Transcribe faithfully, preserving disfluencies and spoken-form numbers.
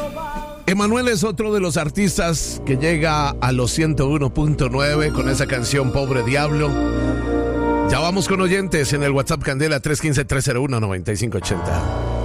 Emanuel es otro de los artistas que llega a los ciento uno punto nueve con esa canción Pobre Diablo. Ya vamos con oyentes en el WhatsApp Candela tres uno cinco, tres cero uno, nueve cinco ocho cero.